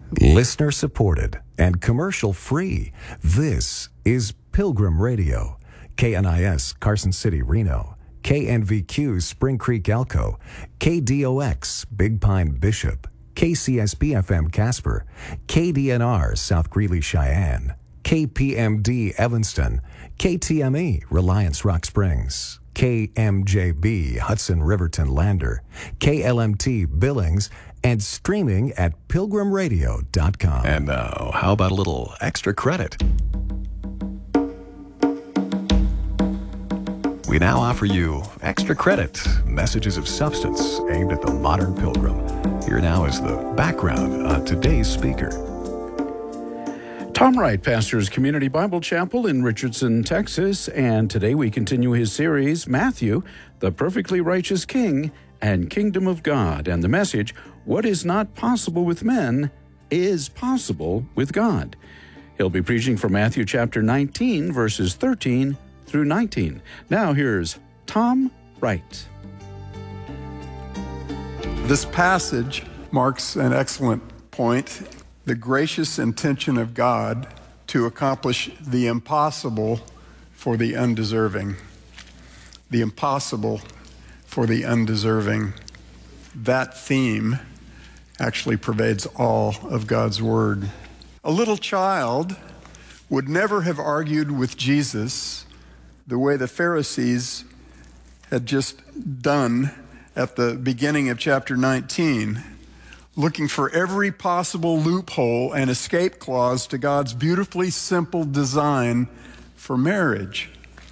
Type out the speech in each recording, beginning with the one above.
Listener supported and commercial free. This is Pilgrim Radio. KNIS Carson City, Reno. KNVQ Spring Creek, Elko. KDOX Big Pine, Bishop. KCSB FM Casper. KDNR South Greeley, Cheyenne. KPMD Evanston. KTME Reliance Rock Springs. KMJB Hudson Riverton Lander. KLMT Billings. And streaming at pilgrimradio.com. And now, how about a little extra credit? We now offer you extra credit, messages of substance aimed at the modern pilgrim. Here now is the background on today's speaker. Tom Wright pastors Community Bible Chapel in Richardson, Texas, and today we continue his series, Matthew, the Perfectly Righteous King and Kingdom of God, and the message, what is not possible with men is possible with God. He'll be preaching from Matthew chapter 19, verses 13 through 19. Now here's Tom Wright. This passage marks an excellent point, the gracious intention of God to accomplish the impossible for the undeserving. The impossible for the undeserving. That theme actually pervades all of God's Word. A little child would never have argued with Jesus the way the Pharisees had just done at the beginning of chapter 19, looking for every possible loophole and escape clause to God's beautifully simple design for marriage.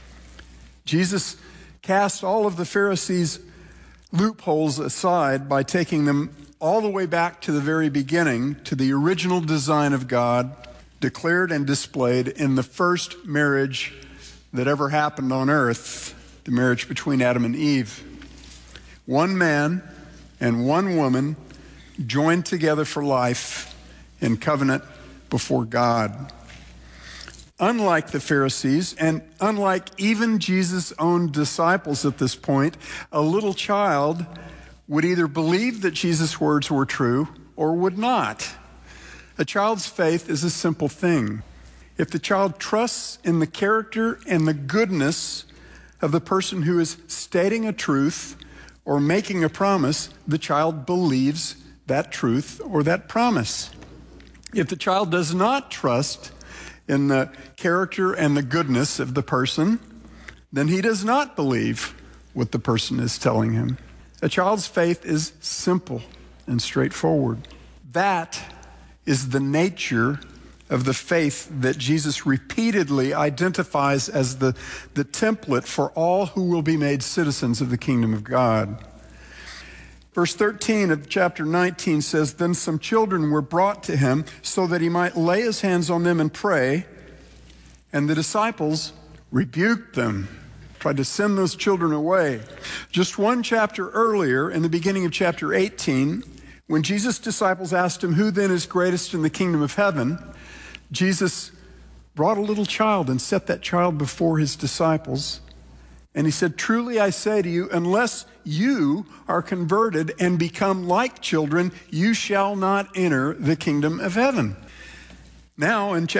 Jesus cast all of the Pharisees' loopholes aside by taking them all the way back to the very beginning, to the original design of God, declared and displayed in the first marriage that ever happened on earth, the marriage between Adam and Eve. One man and one woman joined together for life in covenant before God. Unlike the Pharisees, and unlike even Jesus' own disciples at this point, a little child would either believe that Jesus' words were true or would not. A child's faith is a simple thing. If the child trusts in the character and the goodness of the person who is stating a truth or making a promise, the child believes that truth or that promise. If the child does not trust in the character and the goodness of the person, then he does not believe what the person is telling him. A child's faith is simple and straightforward. That is the nature of the faith that Jesus repeatedly identifies as the template for all who will be made citizens of the kingdom of God. Verse 13 of chapter 19 says, Then some children were brought to him so that he might lay his hands on them and pray. And the disciples rebuked them, tried to send those children away. Just one chapter earlier, in the beginning of chapter 18, when Jesus' disciples asked him, Who then is greatest in the kingdom of heaven? Jesus brought a little child and set that child before his disciples. And he said, Truly I say to you, unless you are converted and become like children, you shall not enter the kingdom of heaven. Now in chapter